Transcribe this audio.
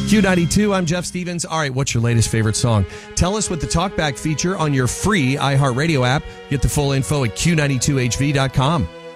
Q92, I'm Jeff Stevens. All right, what's your latest favorite song? Tell us with the TalkBack feature on your free iHeartRadio app. Get the full info at Q92HV.com.